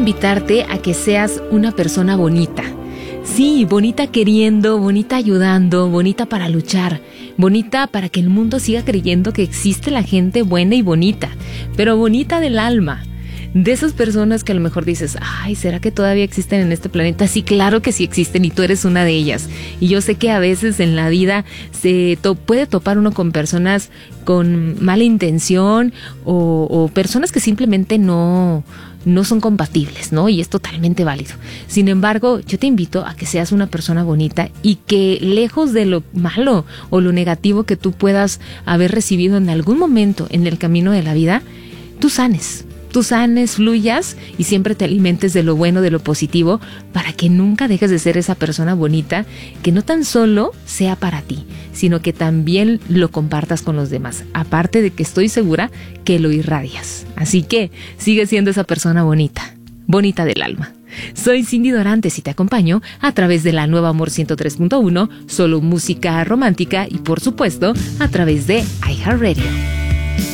invitarte a que seas una persona bonita. Sí, bonita queriendo, bonita ayudando, bonita para luchar, bonita para que el mundo siga creyendo que existe la gente buena y bonita, pero bonita del alma. De esas personas que a lo mejor dices, ay, ¿será que todavía existen en este planeta? Sí, claro que sí existen y tú eres una de ellas. Y yo sé que a veces en la vida se puede topar uno con personas con mala intención o personas que simplemente no son compatibles, ¿no? Y es totalmente válido. Sin embargo, yo te invito a que seas una persona bonita y que lejos de lo malo o lo negativo que tú puedas haber recibido en algún momento en el camino de la vida, tú sanes, fluyas y siempre te alimentes de lo bueno, de lo positivo, para que nunca dejes de ser esa persona bonita que no tan solo sea para ti, sino que también lo compartas con los demás. Aparte de que estoy segura que lo irradias. Así que sigue siendo esa persona bonita, bonita del alma. Soy Cindy Dorantes y te acompaño a través de la Nueva Amor 103.1, solo música romántica y por supuesto a través de iHeartRadio.